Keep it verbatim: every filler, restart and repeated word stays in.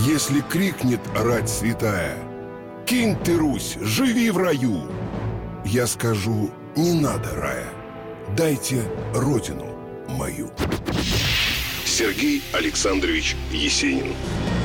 Если крикнет рать святая: «Кинь ты, Русь, живи в раю!» Я скажу: не надо рая, дайте родину мою. Сергей Александрович Есенин.